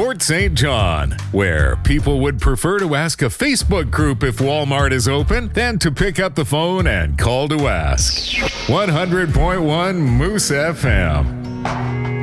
Port St. John, where people would prefer to ask a Facebook group if Walmart is open than to pick up the phone and call to ask. 100.1 Moose FM.